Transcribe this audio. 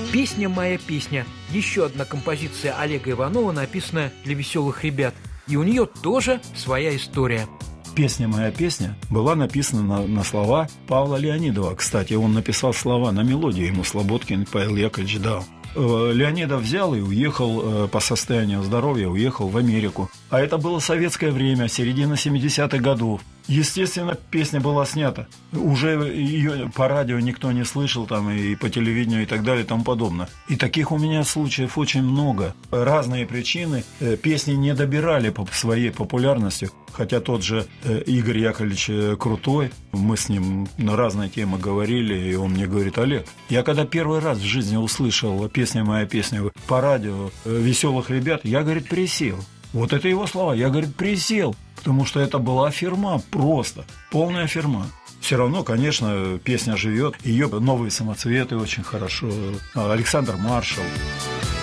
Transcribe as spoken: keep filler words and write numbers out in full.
«Песня моя песня» – еще одна композиция Олега Иванова, написанная для веселых ребят. И у нее тоже своя история. «Песня моя песня» была написана на, на слова Павла Леонидова. Кстати, он написал слова на мелодию, ему Слободкин Павел Яковлевич дал. Леонидов взял и уехал по состоянию здоровья, уехал в Америку. А это было советское время, середина семидесятых годов. Естественно, песня была снята. Уже ее по радио никто не слышал, там, и по телевидению, и так далее, и тому подобное. И таких у меня случаев очень много. Разные причины. Песни не добирали по своей популярности. Хотя тот же Игорь Яковлевич Крутой, мы с ним на разные темы говорили, и он мне говорит: Олег, я когда первый раз в жизни услышал «Песня моя песня» по радио «Веселых ребят», я, говорит, присел. Вот это его слова. Я, говорит, присел, потому что это была фирма, просто полная фирма. Все равно, конечно, песня живет. Ее новые самоцветы очень хорошо. Александр Маршал.